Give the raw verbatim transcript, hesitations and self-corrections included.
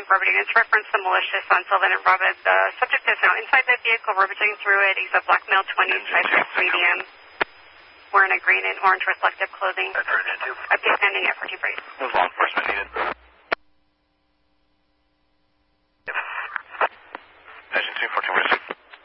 Robert units. Reference the malicious on Sylvan and Robert. The subject is now inside the vehicle, rummaging through it. He's a black male, twenties, five foot medium, wearing a green and orange reflective clothing. I've heard that too. Update pending at fourteen Brace. Law enforcement needed.